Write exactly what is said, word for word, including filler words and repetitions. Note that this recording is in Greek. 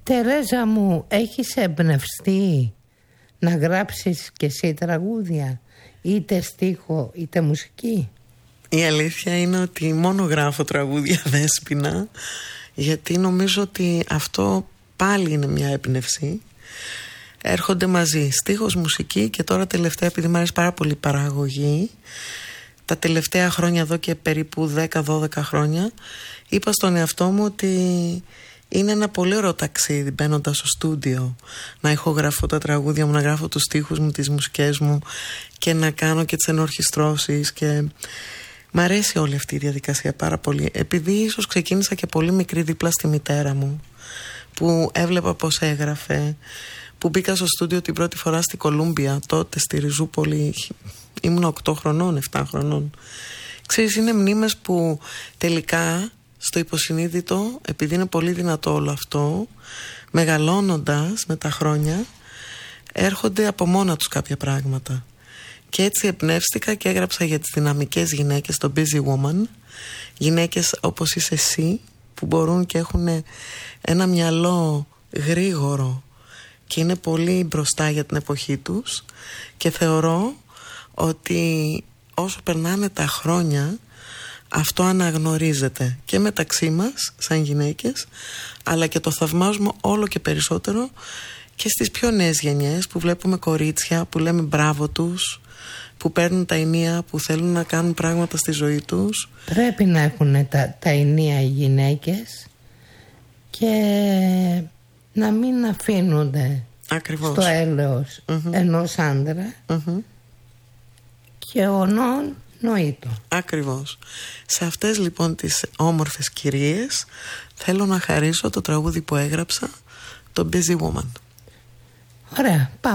Τερέζα μου, έχεις εμπνευστεί να γράψεις και εσύ τραγούδια, είτε στίχο είτε μουσική? Η αλήθεια είναι ότι μόνο γράφω τραγούδια Δέσποινα, γιατί νομίζω ότι αυτό πάλι είναι μια έμπνευση. Έρχονται μαζί στίχος, μουσική, και τώρα τελευταία, επειδή μου αρέσει πάρα πολύ η παραγωγή, τα τελευταία χρόνια, εδώ και περίπου δέκα δώδεκα χρόνια, είπα στον εαυτό μου ότι είναι ένα πολύ ωραίο ταξίδι μπαίνοντας στο στούντιο, να ηχογραφώ τα τραγούδια μου, να γράφω τους στίχους μου, τις μουσικές μου και να κάνω και τις ενορχιστρώσεις, και μ' αρέσει όλη αυτή η διαδικασία πάρα πολύ, επειδή ίσως ξεκίνησα και πολύ μικρή δίπλα στη μητέρα μου, που έβλεπα πως έγραφε, που μπήκα στο στούντιο την πρώτη φορά στη Κολούμπια, τότε στη Ριζούπολη, ήμουν οκτώ χρονών, επτά χρονών. Ξέρεις, είναι μνήμες που τελικά στο υποσυνείδητο, επειδή είναι πολύ δυνατό όλο αυτό, μεγαλώνοντας με τα χρόνια, έρχονται από μόνα τους κάποια πράγματα. Και έτσι εμπνεύστηκα και έγραψα για τις δυναμικές γυναίκες, το Busy Woman, γυναίκες όπως είσαι εσύ, που μπορούν και έχουν ένα μυαλό γρήγορο και είναι πολύ μπροστά για την εποχή τους, και θεωρώ ότι όσο περνάνε τα χρόνια αυτό αναγνωρίζεται και μεταξύ μας σαν γυναίκες, αλλά και το θαυμάζουμε όλο και περισσότερο και στις πιο νέες γενιές, που βλέπουμε κορίτσια που λέμε μπράβο τους, που παίρνουν τα ενία, που θέλουν να κάνουν πράγματα στη ζωή τους. Πρέπει να έχουν τα, τα ενία οι γυναίκες και να μην αφήνονται Ακριβώς στο έλεος mm-hmm. ενός άντρα mm-hmm. και ονόν νοήτο. Ακριβώς. Σε αυτές λοιπόν τις όμορφες κυρίες θέλω να χαρίσω το τραγούδι που έγραψα, το Busy Woman. Ωραία, πάμε.